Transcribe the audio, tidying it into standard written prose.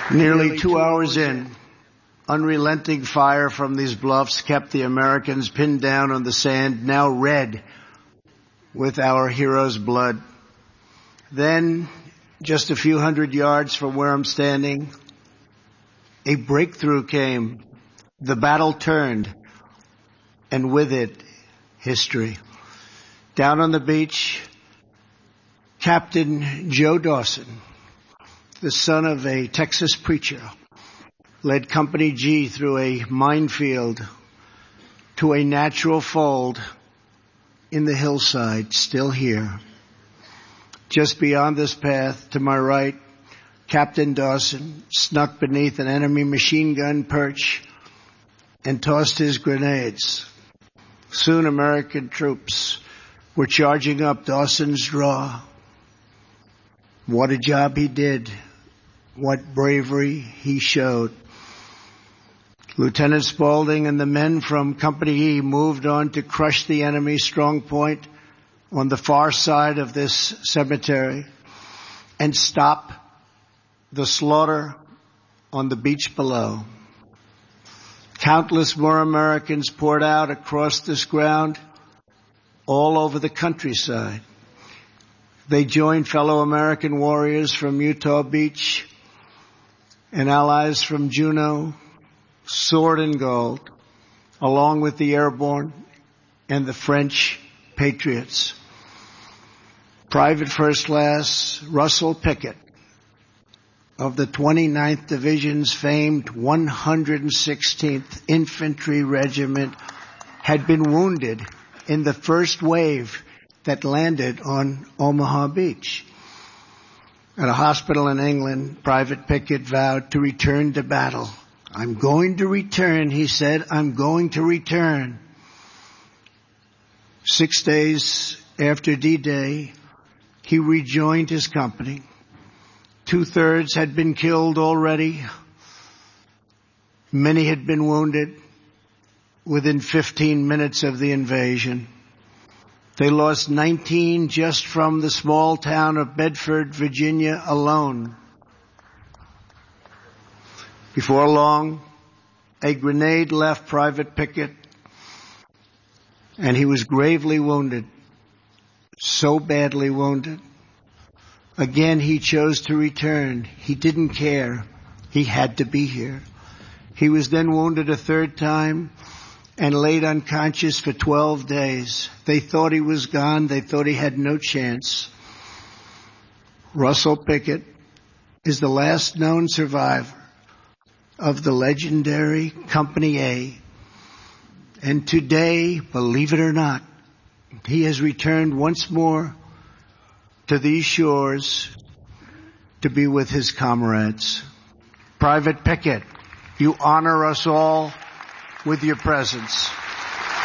Nearly 2 hours in, unrelenting fire from these bluffs kept the Americans pinned down on the sand, now red with our heroes' blood. Then, just a few hundred yards from where I'm standing, a breakthrough came. The battle turned, and with it, history. Down on the beach, Captain Joe Dawson, the son of a Texas preacher, led Company G through a minefield to a natural fold in the hillside, still here. Just beyond this path, to my right, Captain Dawson snuck beneath an enemy machine gun perch and tossed his grenades. Soon American troops were charging up Dawson's draw. What a job he did. What bravery he showed. Lieutenant Spaulding and the men from Company E moved on to crush the enemy's strong point on the far side of this cemetery and stop the slaughter on the beach below. Countless more Americans poured out across this ground all over the countryside. They joined fellow American warriors from Utah Beach and allies from Juneau, Sword and Gold, along with the airborne and the French patriots. Private First Class Russell Pickett of the 29th Division's famed 116th Infantry Regiment had been wounded in the first wave that landed on Omaha Beach. At a hospital in England, Private Pickett vowed to return to battle. I'm going to return, he said. I'm going to return. 6 days after D-Day, he rejoined his company. 2/3 had been killed already. Many had been wounded within 15 minutes of the invasion. They lost 19 just from the small town of Bedford, Virginia alone. Before long, a grenade left Private Pickett, and he was gravely wounded, so badly wounded. Again, he chose to return. He didn't care. He had to be here. He was then wounded a third time and laid unconscious for 12 days. They thought he was gone. They thought he had no chance. Russell Pickett is the last known survivor of the legendary Company A. And today, believe it or not, he has returned once more to these shores to be with his comrades. Private Pickett, you honor us all with your presence.